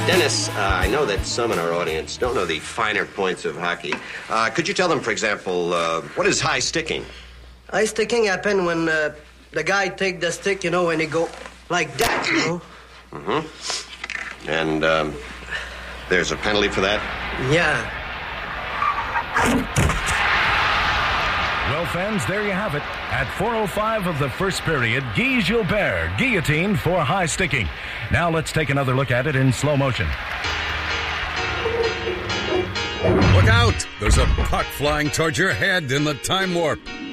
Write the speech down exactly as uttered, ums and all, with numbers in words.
Dennis, uh, I know that some in our audience don't know the finer points of hockey. Uh, could you tell them, for example, uh, what is high sticking? High sticking happen when uh, the guy take the stick, you know, when he go like that, you know? Mm-hmm. And um, there's a penalty for that? Yeah. Well, fans, there you have it. At four oh five of the first period, Guy Gilbert guillotined for high sticking. Now let's take another look at it in slow motion. Look out! There's a puck flying towards your head in the time warp.